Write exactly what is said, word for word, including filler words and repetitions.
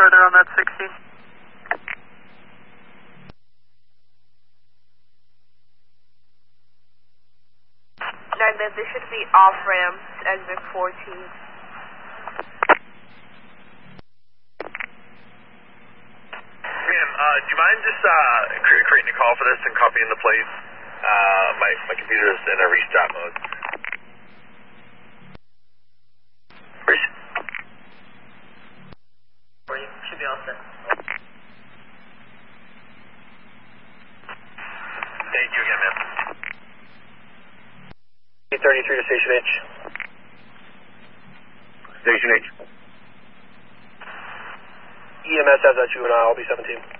further on that sixteen. nine, then there should be off ramps, exit fourteen. Ma'am, uh, do you mind just uh, cre creating a call for this and copying the plates? Uh, my, my computer is in a restart mode. Or you should be all set. Thank you again, ma'am. eight thirty-three to Station H. Station H. E M S has that juvenile, I'll be seventeen.